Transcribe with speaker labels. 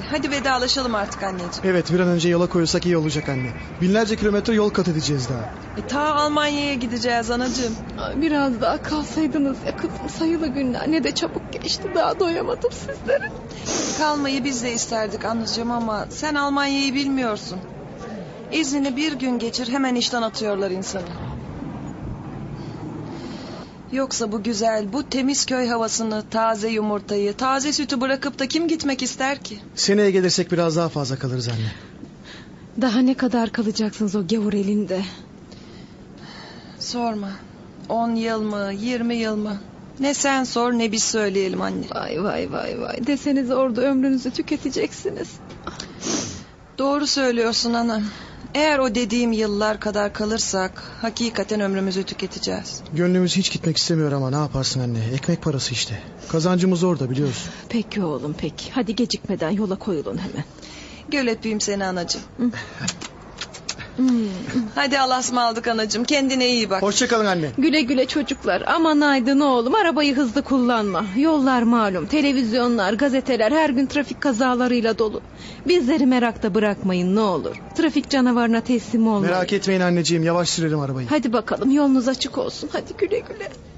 Speaker 1: Hadi vedalaşalım artık anneciğim.
Speaker 2: Evet, bir an önce yola koyulsak iyi olacak anne. Binlerce kilometre yol kat edeceğiz daha.
Speaker 1: Ta Almanya'ya gideceğiz anacığım.
Speaker 3: Biraz daha kalsaydınız ya kızım, sayılı günler ne de çabuk geçti, daha doyamadım sizlere.
Speaker 1: Kalmayı biz de isterdik anacığım ama sen Almanya'yı bilmiyorsun. İznini bir gün geçir, hemen işten atıyorlar insanı. Yoksa bu güzel, bu temiz köy havasını, taze yumurtayı, taze sütü bırakıp da kim gitmek ister ki?
Speaker 2: Seneye gelirsek biraz daha fazla kalırız anne.
Speaker 3: Daha ne kadar kalacaksınız o gavur elinde?
Speaker 1: Sorma. 10 yıl mı, 20 yıl mı? Ne sen sor ne biz söyleyelim anne.
Speaker 3: Vay vay vay vay, deseniz orada ömrünüzü tüketeceksiniz.
Speaker 1: Doğru söylüyorsun anam. Eğer o dediğim yıllar kadar kalırsak hakikaten ömrümüzü tüketeceğiz.
Speaker 2: Gönlümüz hiç gitmek istemiyor ama ne yaparsın anne? Ekmek parası işte. Kazancımız orada, biliyorsun.
Speaker 3: Peki oğlum peki, hadi gecikmeden yola koyulun hemen.
Speaker 1: Gel öpeyim seni anacığım. Hadi Allah'a ısmarladık anacığım, kendine iyi bak.
Speaker 2: Hoşçakalın anne.
Speaker 3: Güle güle çocuklar, aman aydın oğlum, arabayı hızlı kullanma. Yollar malum, televizyonlar, gazeteler her gün trafik kazalarıyla dolu. Bizleri merakta bırakmayın ne olur. Trafik canavarına teslim olmayın.
Speaker 2: Merak etmeyin anneciğim, yavaş sürelim arabayı.
Speaker 3: Hadi bakalım, yolunuz açık olsun, hadi güle güle.